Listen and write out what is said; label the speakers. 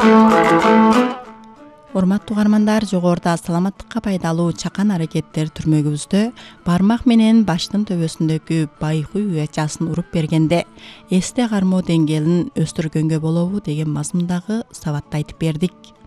Speaker 1: Урматтуу угармандар, жогоруда саламаттыкка пайдалуу чакан аракеттер түрмөгүбүздө бармак менен баштын төбөсүндөгү байкуу уячасын уруп бергенде эсте кармоо деңгээлин өстүргөнгө болобу деген мазмундагы сабатты айтып бердик.